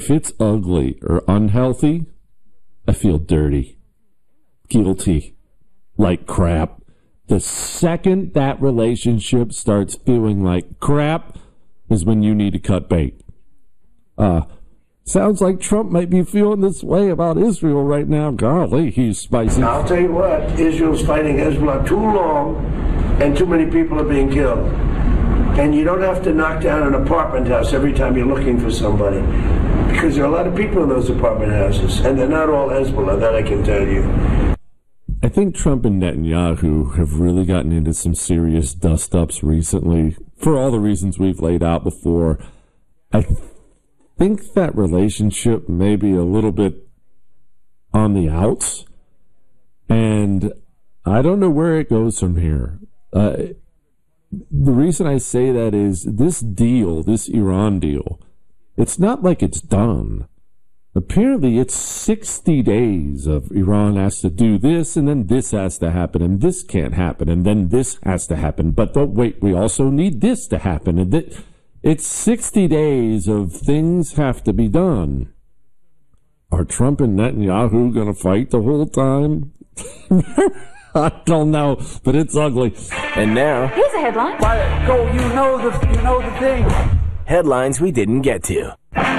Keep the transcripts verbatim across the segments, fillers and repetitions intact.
if it's ugly or unhealthy, I feel dirty, guilty, like crap. The second that relationship starts feeling like crap is when you need to cut bait. Uh, sounds like Trump might be feeling this way about Israel right now. Golly, he's spicy. I'll tell you what, Israel's fighting Hezbollah too long, and too many people are being killed. And you don't have to knock down an apartment house every time you're looking for somebody, because there are a lot of people in those apartment houses, and they're not all Hezbollah, that I can tell you. I think Trump and Netanyahu have really gotten into some serious dust-ups recently, for all the reasons we've laid out before. I think that relationship may be a little bit on the outs, and I don't know where it goes from here. Uh, the reason I say that is this deal, this Iran deal, it's not like it's done. Apparently, it's sixty days of Iran has to do this, and then this has to happen, and this can't happen, and then this has to happen. But don't wait, we also need this to happen. And th- it's sixty days of things have to be done. Are Trump and Netanyahu going to fight the whole time? I don't know, but it's ugly. And now, here's a headline. Why, go, you know the, you know the thing. Headlines we didn't get to.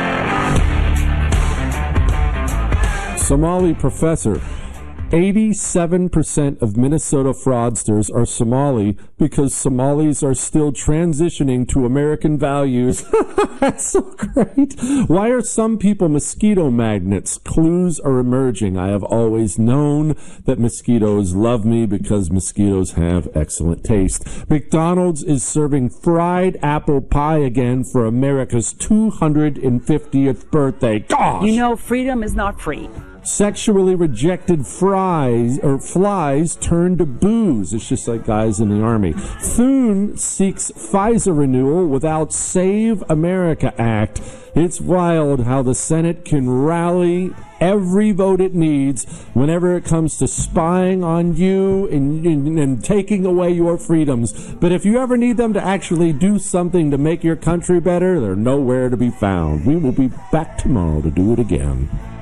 Somali professor. eighty-seven percent of Minnesota fraudsters are Somali because Somalis are still transitioning to American values. That's so great. Why are some people mosquito magnets? Clues are emerging. I have always known that mosquitoes love me because mosquitoes have excellent taste. McDonald's is serving fried apple pie again for America's two hundred fiftieth birthday. Gosh! You know, freedom is not free. Sexually rejected fries or flies turn to booze. It's just like guys in the army. Thune seeks FISA renewal without Save America Act. It's wild how the Senate can rally every vote it needs whenever it comes to spying on you and, and, and taking away your freedoms. But if you ever need them to actually do something to make your country better, they're nowhere to be found. We will be back tomorrow to do it again.